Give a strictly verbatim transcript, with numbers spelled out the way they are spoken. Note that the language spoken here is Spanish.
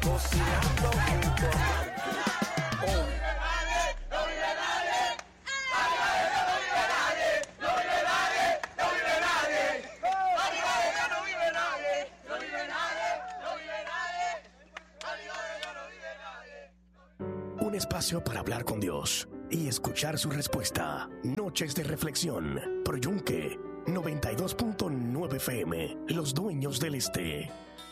Cocinando junto a Marco. Un espacio para hablar con Dios y escuchar su respuesta. Noches de reflexión. Pro Yunque noventa y dos punto nueve F M. Los dueños del este.